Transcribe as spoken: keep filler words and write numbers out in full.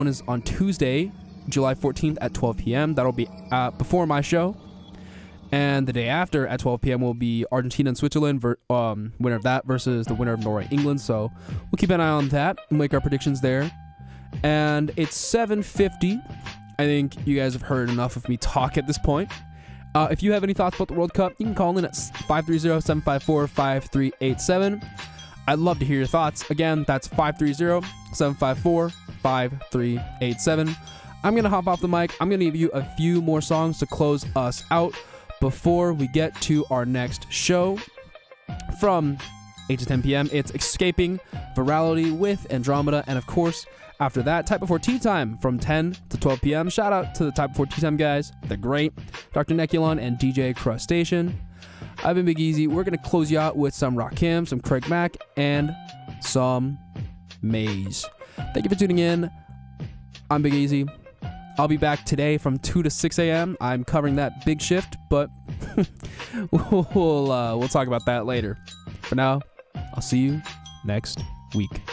is on Tuesday, July fourteenth at twelve p.m. That'll be uh, before my show. And the day after at twelve p.m. will be Argentina and Switzerland, ver- um, winner of that versus the winner of Norway, England. So we'll keep an eye on that and make our predictions there. And it's seven fifty. I think you guys have heard enough of me talk at this point. Uh, if you have any thoughts about the World Cup, you can call in at five three zero, seven five four, five three eight seven. I'd love to hear your thoughts. Again, that's five three zero, seven five four, five three eight seven. I'm going to hop off the mic. I'm going to give you a few more songs to close us out before we get to our next show from eight to ten p.m. It's Escaping Virality with Andromeda. And of course, after that, Type Before Tea Time from ten to twelve p.m. Shout out to the Type Before Tea Time guys. They're great. Doctor Neculon and D J Crustacean. I've been Big Easy. We're going to close you out with some Rakim, some Craig Mack, and some Maze. Thank you for tuning in. I'm Big Easy. I'll be back today from two to six a.m. I'm covering that big shift, but we'll, uh, we'll talk about that later. For now, I'll see you next week.